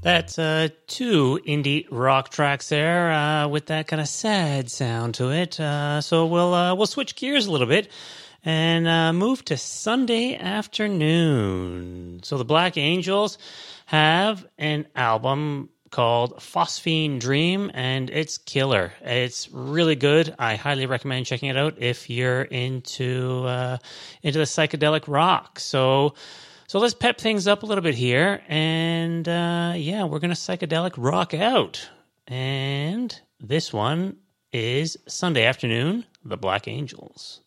That's two indie rock tracks there with that kind of sad sound to it. So we'll switch gears a little bit and move to Sunday afternoon. So the Black Angels have an album called Phosphine Dream, and it's killer. It's really good. I highly recommend checking it out if you're into the psychedelic rock. So let's pep things up a little bit here, and we're going to psychedelic rock out. And this one is Sunday Afternoon, The Black Angels.